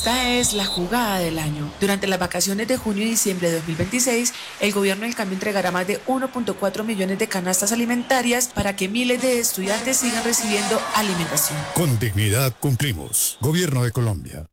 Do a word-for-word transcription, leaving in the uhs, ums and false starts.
Esta es la jugada del año. Durante las vacaciones de junio y diciembre de dos mil veintiséis, el gobierno del cambio entregará más de uno punto cuatro millones de canastas alimentarias para que miles de estudiantes sigan recibiendo alimentación. Con dignidad cumplimos. Gobierno de Colombia.